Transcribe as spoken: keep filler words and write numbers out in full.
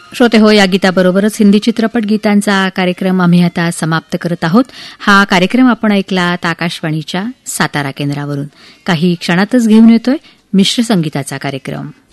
श्रोते हो, या गीताबरोबरच हिंदी चित्रपट गीतांचा कार्यक्रम आम्ही आता समाप्त करत आहोत. हा कार्यक्रम आपण ऐकलात आकाशवाणीच्या सातारा केंद्रावरून. काही क्षणातच घेऊन येतोय मिश्र संगीताचा कार्यक्रम.